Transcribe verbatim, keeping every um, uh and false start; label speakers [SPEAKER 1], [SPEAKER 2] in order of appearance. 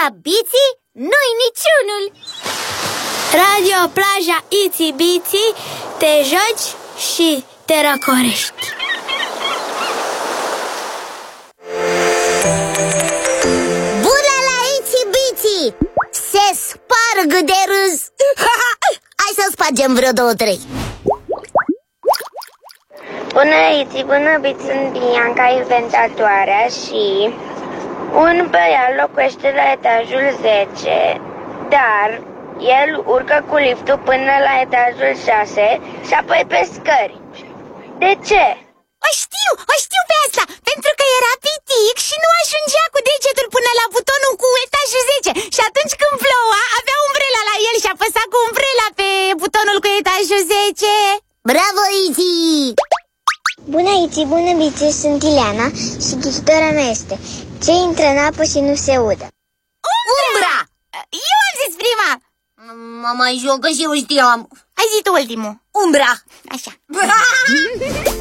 [SPEAKER 1] la Biții nu-i niciunul.
[SPEAKER 2] Radio Plaja Itsy Bitsy, te joci și te răcorești.
[SPEAKER 1] Bună la Itsy Bitsy! Se sparg de râs. Hai să spargem vreo două, trei.
[SPEAKER 3] Bună, Itsy, bună, Bitsy, sunt Bianca, inventatoarea și un băiat locuiește la etajul zece, dar el urcă cu liftul până la etajul șase și apoi pe scări. De ce?
[SPEAKER 1] O știu, o știu pe asta, pentru că era pitic și nu ajungea cu degetul până la butonul cu etajul zece. Și atunci când ploua, avea umbrela la el și apăsa cu umbrela pe butonul cu etajul zece. Bravo, Itsy!
[SPEAKER 4] Bună, Itsy, bună, Bitsy, sunt Ileana și ghicitora mea este: ce intră în apă și nu se udă?
[SPEAKER 1] Umbra! Eu am zis prima!
[SPEAKER 2] Mă mai joc, că și eu știam.
[SPEAKER 1] Ai zis tu ultimul.
[SPEAKER 2] Umbra.
[SPEAKER 1] Așa.